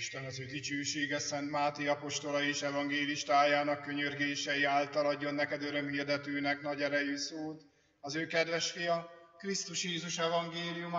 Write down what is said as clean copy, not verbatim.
Isten az ő dicsősége Szent Máté apostola és evangélistájának könyörgései által adjon neked örömhirdetőnek nagy erejű szót, az ő kedves fia, Krisztus Jézus evangéliuma